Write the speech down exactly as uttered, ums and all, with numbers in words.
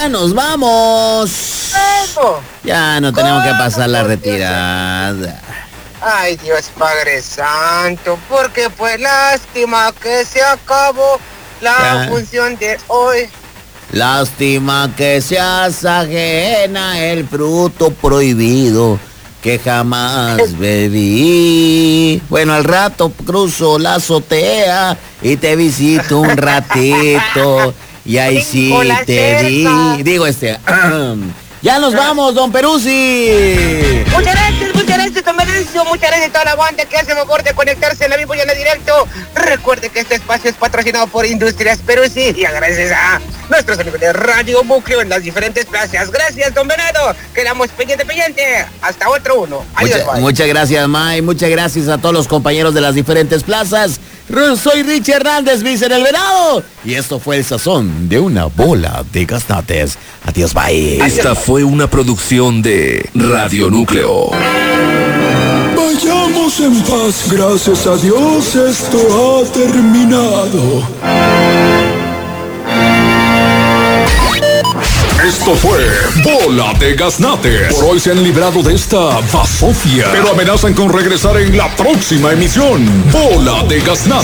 Ya nos vamos. ¿Cómo? Ya no tenemos que pasar la ¿Cómo? retirada. Ay, Dios Padre Santo, porque pues lástima que se acabó la Ya. función de hoy. Lástima que seas ajena el fruto prohibido que jamás bebí. Bueno, al rato cruzo la azotea y te visito un ratito. Y ahí sí Brinco la te cerca. di. Digo este. Ya nos vamos, don Peruzzi. Muchas gracias, muchas gracias, don Merencio, muchas gracias a toda la banda que hace favor de conectarse en la vivo y en el directo. Recuerde que este espacio es patrocinado por Industrias Peruzzi y gracias a nuestros amigos de Radio Núcleo en las diferentes plazas. Gracias, don Venado, quedamos pendiente, pendiente. Hasta otro uno. Adiós, Mucha- bye. muchas gracias, May. Muchas gracias a todos los compañeros de las diferentes plazas. Ru- Soy Richie Hernández, vice en el Venado. Y esto fue el sazón de una bola de gaznates. Adiós, bye. Esta fue una producción de Radio Núcleo. Vayamos en paz, gracias a Dios esto ha terminado. Esto fue Bola de Gaznates. Por hoy se han librado de esta basofia, pero amenazan con regresar en la próxima emisión. Bola de Gaznates.